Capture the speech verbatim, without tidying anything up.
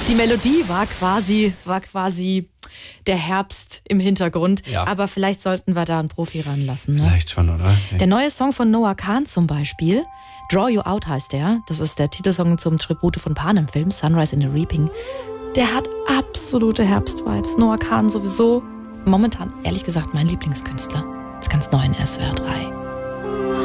Die Melodie war quasi, war quasi der Herbst im Hintergrund. Ja. Aber vielleicht sollten wir da einen Profi ranlassen. Ne? Vielleicht schon, oder? Okay. Der neue Song von Noah Kahn zum Beispiel, Draw You Out heißt der. Das ist der Titelsong zum Tribute von Panem-Film, Sunrise in the Reaping. Der hat absolute Herbstvibes. Noah Kahn sowieso momentan, ehrlich gesagt, mein Lieblingskünstler. Das ist ganz neu in S W R drei.